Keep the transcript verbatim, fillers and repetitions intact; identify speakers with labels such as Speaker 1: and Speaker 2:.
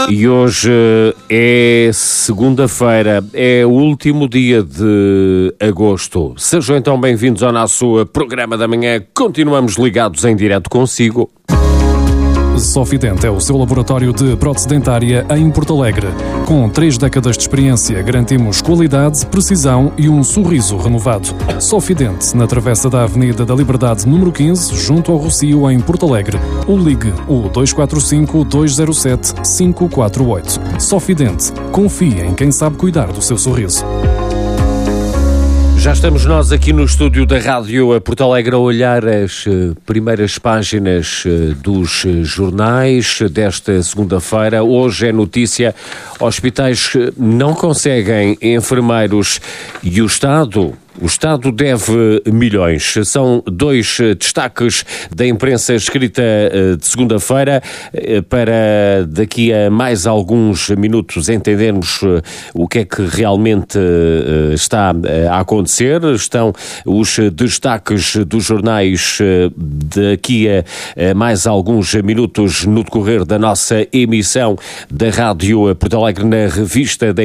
Speaker 1: E hoje é segunda-feira, é o último dia de agosto. Sejam então bem-vindos ao nosso programa da manhã. Continuamos ligados em direto consigo.
Speaker 2: Sofident é o seu laboratório de prótese dentária em Porto Alegre. Com três décadas de experiência, garantimos qualidade, precisão e um sorriso renovado. Sofident, na travessa da Avenida da Liberdade, número quinze, junto ao Rocio, em Porto Alegre. Ou ligue o dois quatro cinco, dois zero sete, cinco quatro oito. Sofident. Confie em quem sabe cuidar do seu sorriso.
Speaker 1: Já estamos nós aqui no estúdio da Rádio Porto Alegre a olhar as primeiras páginas dos jornais desta segunda-feira. Hoje é notícia: hospitais não conseguem enfermeiros e o Estado... O Estado deve milhões. São dois destaques da imprensa escrita de segunda-feira. Para daqui a mais alguns minutos entendermos o que é que realmente está a acontecer. Estão os destaques dos jornais daqui a mais alguns minutos no decorrer da nossa emissão da Rádio Porto Alegre na revista da